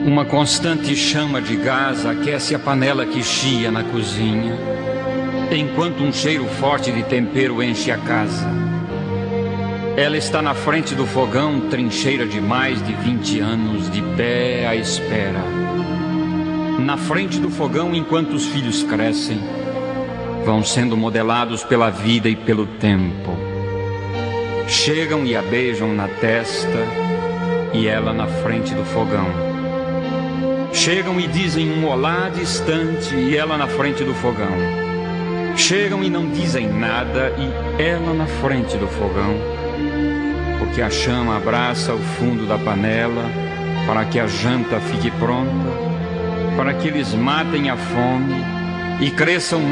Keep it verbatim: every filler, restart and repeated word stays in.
Uma constante chama de gás aquece a panela que chia na cozinha, enquanto um cheiro forte de tempero enche a casa. Ela está na frente do fogão, trincheira de mais de vinte anos, de pé à espera. Na frente do fogão, enquanto os filhos crescem, vão sendo modelados pela vida e pelo tempo. Chegam e a beijam na testa, e ela na frente do fogão. Chegam e dizem um olá distante, e ela na frente do fogão. Chegam e não dizem nada, e ela na frente do fogão. Porque a chama abraça o fundo da panela, para que a janta fique pronta, para que eles matem a fome e cresçam mais.